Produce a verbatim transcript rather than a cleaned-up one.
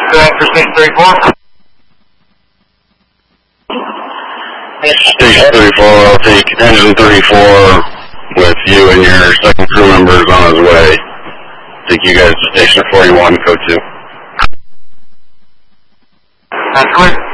going for six thirty-four. six thirty-four, I'll take engine thirty-four with you and your second crew members on his way. Take you guys to station forty-one, code two. That's good.